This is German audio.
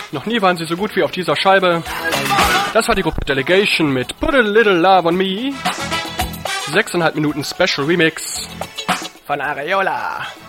Noch nie waren sie so gut wie auf dieser Scheibe. Das war die Gruppe Delegation mit Put a Little Love on Me. 6,5 Minuten Special Remix von Areola.